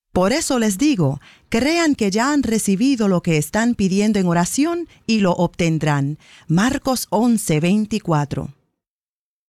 Por eso les digo, crean que ya han recibido lo que están pidiendo en oración y lo obtendrán. Marcos 11:24.